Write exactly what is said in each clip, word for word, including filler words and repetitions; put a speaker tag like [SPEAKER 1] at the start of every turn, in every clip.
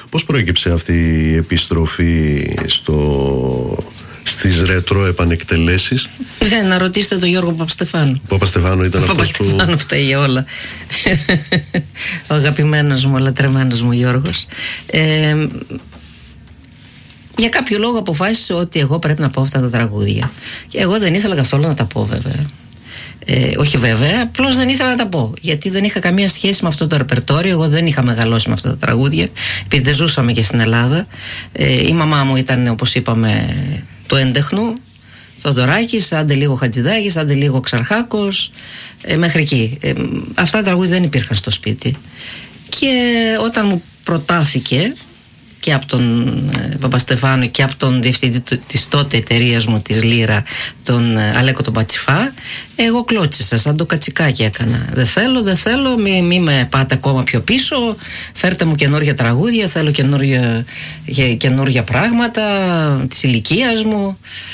[SPEAKER 1] Πώς προέκυψε αυτή η επιστροφή στο... στις ρετρό επανεκτελέσεις?
[SPEAKER 2] Ε, να ρωτήσετε τον Γιώργο Παπαστεφάνου.
[SPEAKER 1] Ο Παπαστεφάνου ήταν αυτός που...
[SPEAKER 2] Ο Παπαστεφάνου φταίει για όλα. Ο αγαπημένος μου, ο λατρεμένος μου Γιώργος. Ε, για κάποιο λόγο αποφάσισε ότι εγώ πρέπει να πω αυτά τα τραγούδια. Και εγώ δεν ήθελα καθόλου να τα πω, βέβαια. Ε, όχι βέβαια, απλώς δεν ήθελα να τα πω. Γιατί δεν είχα καμία σχέση με αυτό το ρεπερτόριο. Εγώ δεν είχα μεγαλώσει με αυτά τα τραγούδια. Επειδή δεν ζούσαμε και στην Ελλάδα. Ε, η μαμά μου ήταν, όπως είπαμε, του έντεχνου. Θοδωράκης, άντε λίγο Χατζηδάκης, άντε λίγο Ξαρχάκος, ε, μέχρι εκεί. Ε, αυτά τα τραγούδια δεν υπήρχαν στο σπίτι. Και όταν μου προτάθηκε και από τον ε, Παπαστεφάνου και από τον διευθυντή της τότε εταιρείας μου, της Λύρα, τον ε, Αλέκο τον Πατσιφά, εγώ κλώτσισα, σαν το κατσικάκι έκανα. Δεν θέλω, δεν θέλω, μη, μη με πάτε ακόμα πιο πίσω, φέρτε μου καινούργια τραγούδια, θέλω καινούργια, καινούργια πράγματα της ηλικίας μου.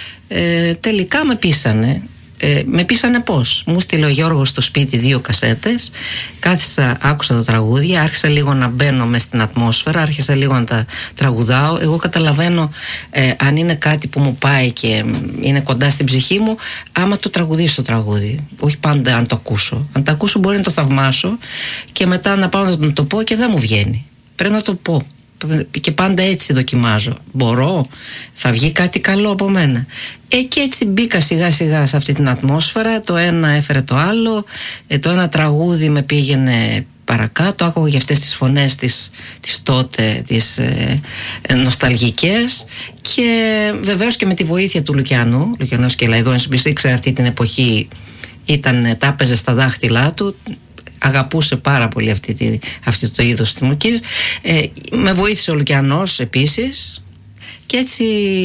[SPEAKER 2] Ε, τελικά με πείσανε. Ε, με πείσανε πώς? Μου στείλε ο Γιώργος στο σπίτι δύο κασέτες. Κάθισα, άκουσα τα τραγούδια, άρχισα λίγο να μπαίνω μες στην ατμόσφαιρα, άρχισα λίγο να τα τραγουδάω. Εγώ καταλαβαίνω ε, αν είναι κάτι που μου πάει και είναι κοντά στην ψυχή μου, άμα το τραγουδήσω το τραγούδι. Όχι πάντα αν το ακούσω. Αν το ακούσω μπορεί να το θαυμάσω και μετά να πάω να το πω και δεν μου βγαίνει. Πρέπει να το πω. Και πάντα έτσι δοκιμάζω. Μπορώ, θα βγει κάτι καλό από μένα. Ε, και έτσι μπήκα σιγά σιγά σε αυτή την ατμόσφαιρα. Το ένα έφερε το άλλο. ε, Το ένα τραγούδι με πήγαινε παρακάτω. Άκουγα για αυτές τις φωνές τις, τις τότε, τις ε, νοσταλγικές. Και βεβαίως και με τη βοήθεια του Λουκιανού, Λουκιανός και Λαϊδόνης, που ήξερε αυτή την εποχή, ήταν, τα έπαιζε στα δάχτυλά του. Αγαπούσε πάρα πολύ αυτή, τη, αυτή το είδος της μουσικής. Ε, με βοήθησε ο Λουκιανός επίσης και έτσι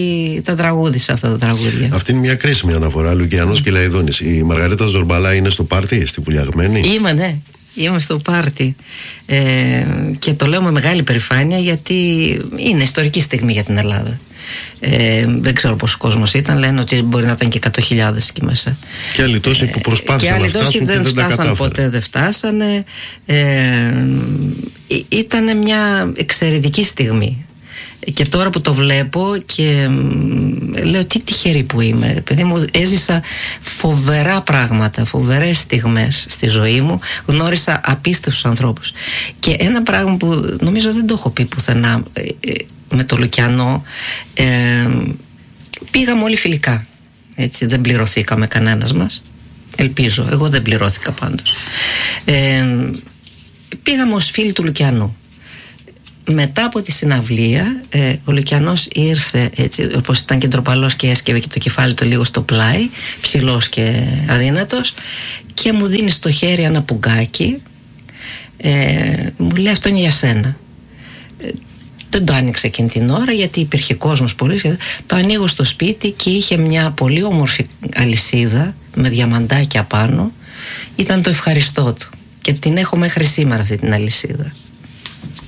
[SPEAKER 2] τα τραγούδισα αυτά τα τραγούδια.
[SPEAKER 1] Αυτή είναι μια κρίσιμη αναφορά, Λουκιανός mm. και Λαϊδόνης. Η Μαργαρίτα Ζορμπαλά είναι στο πάρτι, στη Βουλιαγμένη?
[SPEAKER 2] Είμαι, ναι. Είμαι στο πάρτι ε, και το λέω με μεγάλη περηφάνεια γιατί είναι ιστορική στιγμή για την Ελλάδα. Ε, δεν ξέρω πόσο κόσμος ήταν, λένε ότι μπορεί να ήταν και εκατό χιλιάδες εκεί μέσα.
[SPEAKER 1] Και άλλοι τόσοι που προσπάθησαν
[SPEAKER 2] και
[SPEAKER 1] να φτάσουν
[SPEAKER 2] δεν,
[SPEAKER 1] και δεν
[SPEAKER 2] φτάσαν
[SPEAKER 1] τα κατάφεραν.
[SPEAKER 2] Ποτέ δεν φτάσανε. Ε, ήταν μια εξαιρετική στιγμή. Και τώρα που το βλέπω και λέω τι τυχερή που είμαι. Παιδί μου, έζησα φοβερά πράγματα, φοβερές στιγμές στη ζωή μου. Γνώρισα απίστευτους ανθρώπους. Και ένα πράγμα που νομίζω δεν το έχω πει πουθενά με το Λουκιανό, ε, πήγαμε όλοι φιλικά. Έτσι, δεν πληρωθήκαμε κανένας μας. Ελπίζω, εγώ δεν πληρώθηκα πάντως. Ε, πήγαμε ως φίλοι του Λουκιανού. Μετά από τη συναυλία, ε, ο Λουκιανός ήρθε έτσι, όπως ήταν και ντροπαλός και έσκευε και το κεφάλι του λίγο στο πλάι, ψηλός και αδύνατος, και μου δίνει στο χέρι ένα πουγκάκι. Ε, μου λέει αυτό είναι για σένα. Ε, δεν το άνοιξε εκείνη την ώρα γιατί υπήρχε κόσμος πολύ. Το ανοίγω στο σπίτι και είχε μια πολύ όμορφη αλυσίδα με διαμαντάκια πάνω. Ήταν το ευχαριστώ του και την έχω μέχρι σήμερα αυτή την αλυσίδα.